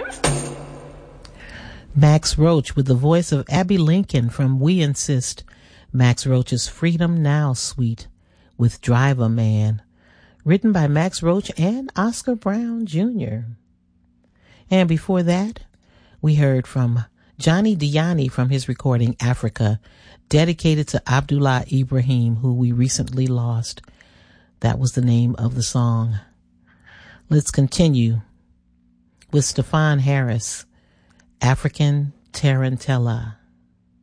Max Roach with the voice of Abby Lincoln from We Insist. Max Roach's Freedom Now suite with Driver Man, written by Max Roach and Oscar Brown Jr. And before that, we heard from Johnny Diani from his recording Africa, dedicated to Abdullah Ibrahim, who we recently lost. That was the name of the song. Let's continue with Stefan Harris, African Tarantella.